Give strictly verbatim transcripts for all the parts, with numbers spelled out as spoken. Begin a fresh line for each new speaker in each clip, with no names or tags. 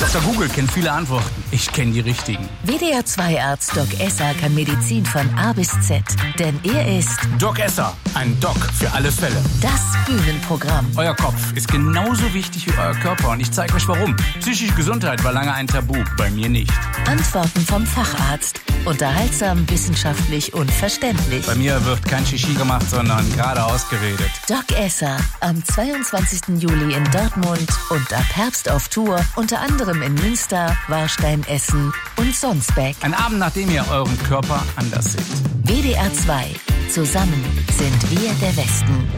Doktor Google kennt viele Antworten. Ich kenne die richtigen.
W D R zwei Arzt Doc Esser kann Medizin von A bis Z. Denn er ist
Doc Esser, ein Doc für alle Fälle.
Das Bühnenprogramm.
Euer Kopf ist genauso wichtig wie euer Körper und ich zeige euch warum. Psychische Gesundheit war lange ein Tabu, bei mir nicht.
Antworten vom Facharzt. Unterhaltsam, wissenschaftlich und verständlich.
Bei mir wird kein Shishi gemacht, sondern geradeaus geredet.
Doc Esser, am zweiundzwanzigsten Juli in Dortmund und ab Herbst auf Tour, unter anderem in Münster, Warstein, Essen und Sonsbeck.
Ein Abend, nachdem ihr euren Körper anders seht.
W D R zwei. Zusammen sind wir der Westen.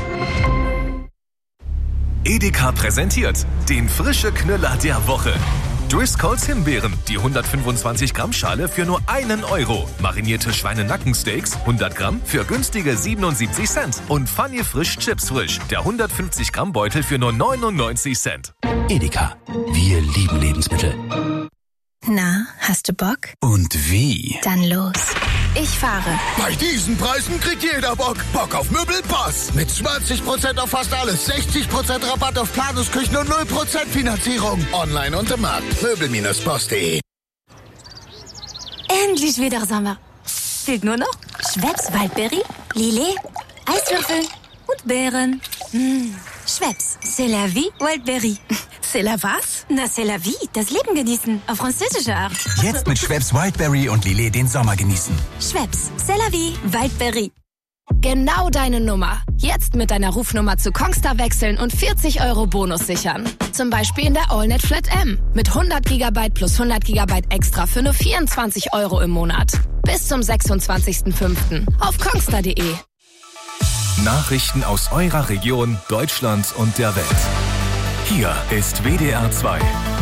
Edeka präsentiert den frische Knüller der Woche. Driscolls Himbeeren, die hundertfünfundzwanzig Gramm Schale für nur einen Euro. Marinierte Schweinenackensteaks, hundert Gramm für günstige siebenundsiebzig Cent. Und Funny Frisch Chips Frisch, der hundertfünfzig Gramm Beutel für nur neunundneunzig Cent.
Edeka, wir lieben Lebensmittel.
Na, hast du Bock?
Und wie?
Dann los. Ich fahre.
Bei diesen Preisen kriegt jeder Bock. Bock auf Möbelpass. Mit zwanzig Prozent auf fast alles, sechzig Prozent Rabatt auf Planungsküchen und null Prozent Finanzierung. Online und im Markt. Möbel Bindestrich post punkt de.
Endlich wieder Sommer. Fehlt nur noch Schweppes Waldberry, Lillet, Eiswürfel und Beeren. Mmh. Schweppes, c'est la vie, Waldberry.
C'est la was?
Na, c'est la vie, das Leben genießen, auf französische Art.
Jetzt mit Schweppes Wildberry und Lillet den Sommer genießen.
Schweppes, c'est la vie, Waldberry.
Genau deine Nummer. Jetzt mit deiner Rufnummer zu Kongstar wechseln und vierzig Euro Bonus sichern. Zum Beispiel in der AllNet Flat M. Mit hundert Gigabyte plus hundert Gigabyte extra für nur vierundzwanzig Euro im Monat. Bis zum sechsundzwanzigsten fünften auf kongstar punkt de.
Nachrichten aus eurer Region, Deutschland und der Welt. Hier ist W D R zwei.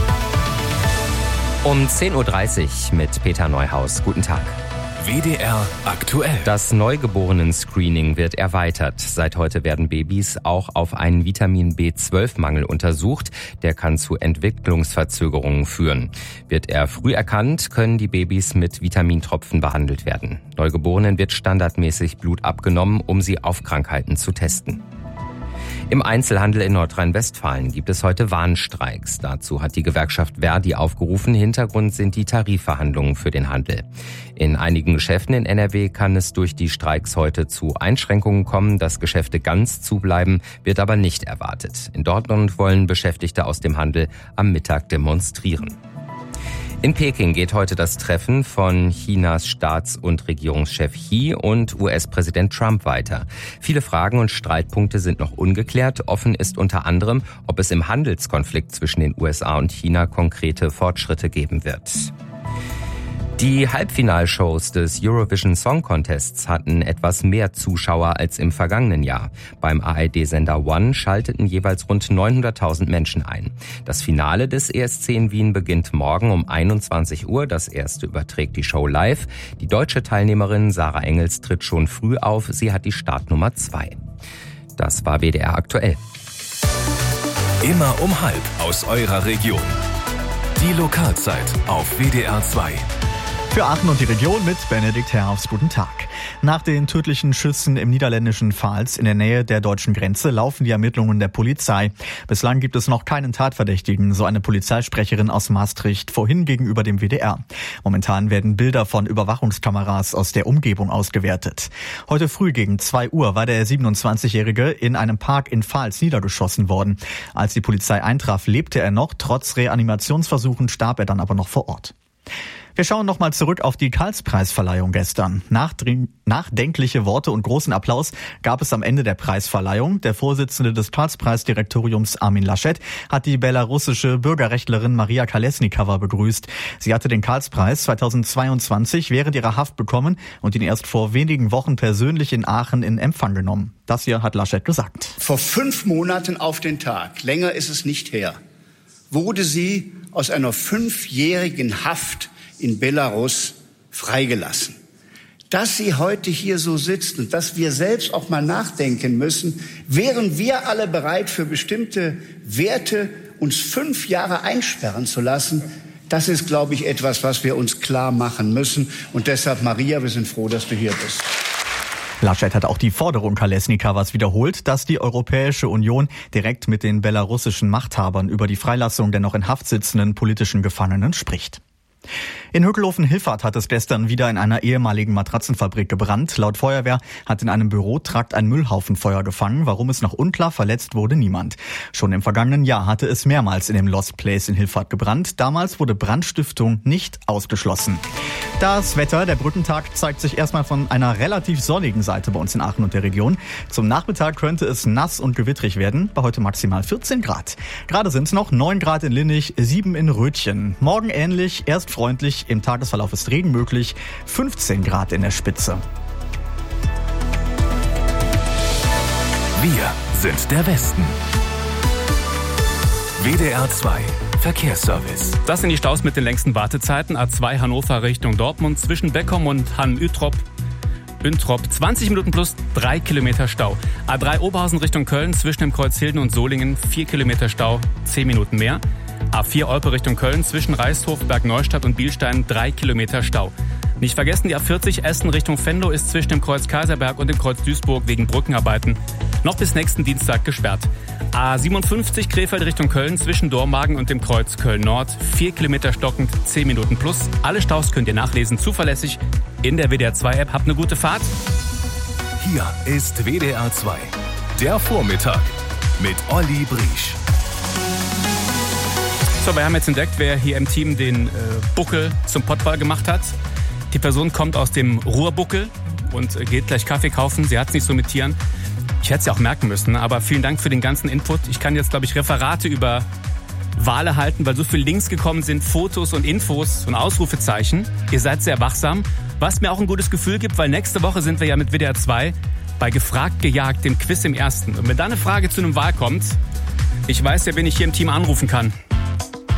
Um zehn Uhr dreißig mit Peter Neuhaus. Guten Tag.
W D R aktuell.
Das Neugeborenen-Screening wird erweitert. Seit heute werden Babys auch auf einen Vitamin B zwölf Mangel untersucht. Der kann zu Entwicklungsverzögerungen führen. Wird er früh erkannt, können die Babys mit Vitamintropfen behandelt werden. Neugeborenen wird standardmäßig Blut abgenommen, um sie auf Krankheiten zu testen. Im Einzelhandel in Nordrhein-Westfalen gibt es heute Warnstreiks. Dazu hat die Gewerkschaft Verdi aufgerufen. Hintergrund sind die Tarifverhandlungen für den Handel. In einigen Geschäften in N R W kann es durch die Streiks heute zu Einschränkungen kommen. Dass Geschäfte ganz zubleiben, wird aber nicht erwartet. In Dortmund wollen Beschäftigte aus dem Handel am Mittag demonstrieren. In Peking geht heute das Treffen von Chinas Staats- und Regierungschef Xi und U S-Präsident Trump weiter. Viele Fragen und Streitpunkte sind noch ungeklärt. Offen ist unter anderem, ob es im Handelskonflikt zwischen den U S A und China konkrete Fortschritte geben wird. Die Halbfinalshows des Eurovision Song Contests hatten etwas mehr Zuschauer als im vergangenen Jahr. Beim A R D-Sender One schalteten jeweils rund neunhunderttausend Menschen ein. Das Finale des E S C in Wien beginnt morgen um einundzwanzig Uhr. Das erste überträgt die Show live. Die deutsche Teilnehmerin Sarah Engels tritt schon früh auf. Sie hat die Startnummer zwei. Das war W D R aktuell.
Immer um halb aus eurer Region. Die Lokalzeit auf W D R zwei.
Für Aachen und die Region mit Benedikt Herrhofs. Guten Tag. Nach den tödlichen Schüssen im niederländischen Pfalz in der Nähe der deutschen Grenze laufen die Ermittlungen der Polizei. Bislang gibt es noch keinen Tatverdächtigen, so eine Polizeisprecherin aus Maastricht vorhin gegenüber dem W D R. Momentan werden Bilder von Überwachungskameras aus der Umgebung ausgewertet. Heute früh gegen zwei Uhr war der siebenundzwanzigjährige in einem Park in Pfalz niedergeschossen worden. Als die Polizei eintraf, lebte er noch. Trotz Reanimationsversuchen starb er dann aber noch vor Ort. Wir schauen nochmal zurück auf die Karls-Preisverleihung gestern. Nachdring- nachdenkliche Worte und großen Applaus gab es am Ende der Preisverleihung. Der Vorsitzende des Karls-Preisdirektoriums Armin Laschet hat die belarussische Bürgerrechtlerin Maria Kolesnikova begrüßt. Sie hatte den Karls-Preis zweitausendzweiundzwanzig während ihrer Haft bekommen und ihn erst vor wenigen Wochen persönlich in Aachen in Empfang genommen. Das hier hat Laschet gesagt.
Vor fünf Monaten auf den Tag, länger ist es nicht her, wurde sie aus einer fünfjährigen Haft in Belarus freigelassen. Dass sie heute hier so sitzt und dass wir selbst auch mal nachdenken müssen, wären wir alle bereit, für bestimmte Werte uns fünf Jahre einsperren zu lassen, das ist, glaube ich, etwas, was wir uns klar machen müssen. Und deshalb, Maria, wir sind froh, dass du hier bist.
Laschet hat auch die Forderung Kolesnikawas wiederholt, dass die Europäische Union direkt mit den belarussischen Machthabern über die Freilassung der noch in Haft sitzenden politischen Gefangenen spricht. In Hökelhofen-Hilfert hat es gestern wieder in einer ehemaligen Matratzenfabrik gebrannt. Laut Feuerwehr hat in einem Bürotrakt ein Müllhaufen Feuer gefangen. Warum ist noch unklar, verletzt wurde niemand. Schon im vergangenen Jahr hatte es mehrmals in dem Lost Place in Hilfert gebrannt. Damals wurde Brandstiftung nicht ausgeschlossen. Das Wetter, der Brückentag, zeigt sich erstmal von einer relativ sonnigen Seite bei uns in Aachen und der Region. Zum Nachmittag könnte es nass und gewittrig werden, bei heute maximal vierzehn Grad. Gerade sind es noch neun Grad in Linnich, sieben in Rötchen. Morgen ähnlich, erst freundlich, im Tagesverlauf ist Regen möglich, fünfzehn Grad in der Spitze.
Wir sind der Westen. W D R zwei Verkehrsservice.
Das sind die Staus mit den längsten Wartezeiten. A zwei Hannover Richtung Dortmund zwischen Beckum und Hamm-Ütrop. Üntrop zwanzig Minuten plus drei Kilometer Stau. A drei Oberhausen Richtung Köln zwischen dem Kreuz Hilden und Solingen vier Kilometer Stau, zehn Minuten mehr. A vier Olpe Richtung Köln zwischen Reishof, Bergneustadt und Bielstein drei Kilometer Stau. Nicht vergessen, die A vierzig Essen Richtung Venlo ist zwischen dem Kreuz Kaiserberg und dem Kreuz Duisburg wegen Brückenarbeiten noch bis nächsten Dienstag gesperrt. A siebenundfünfzig Krefeld Richtung Köln zwischen Dormagen und dem Kreuz Köln-Nord vier Kilometer stockend, zehn Minuten plus. Alle Staus könnt ihr nachlesen, zuverlässig in der W D R zwei App. Habt eine gute Fahrt.
Hier ist W D R zwei, der Vormittag mit Olli Briesch.
So, wir haben jetzt entdeckt, wer hier im Team den äh, Buckel zum Pottball gemacht hat. Die Person kommt aus dem Ruhrbuckel und äh, geht gleich Kaffee kaufen. Sie hat es nicht so mit Tieren. Ich hätte es ja auch merken müssen, aber vielen Dank für den ganzen Input. Ich kann jetzt, glaube ich, Referate über Wale halten, weil so viele Links gekommen sind, Fotos und Infos und Ausrufezeichen. Ihr seid sehr wachsam, was mir auch ein gutes Gefühl gibt, weil nächste Woche sind wir ja mit W D R zwei bei Gefragt, Gejagt, dem Quiz im Ersten. Und wenn da eine Frage zu einem Wal kommt, ich weiß ja, wen ich hier im Team anrufen kann.